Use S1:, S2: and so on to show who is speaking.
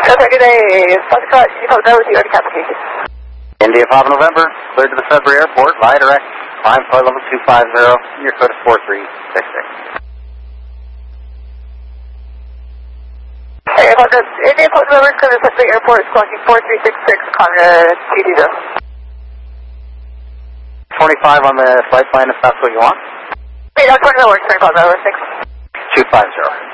S1: Okay, good day. Foxtrot, you called over with the Arctic application.
S2: India Papa November, cleared to the Sudbury Airport, via direct, climb flight level 250, your code is 4366.
S1: Hey, India Papa November, cleared to the Sudbury Airport, squawking 4366, Conrad TD0.
S2: 25 on the flight plan if that's what you want.
S1: Hey, that's one that works, 25 over 6.
S2: 250.